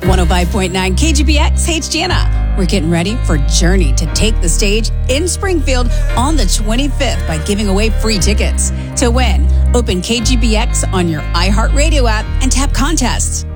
105.9 KGPX, hey, it's Jana. We're getting ready for Journey to take the stage in Springfield on the 25th by giving away free tickets. To win, open KGPX on your iHeartRadio app and tap contests.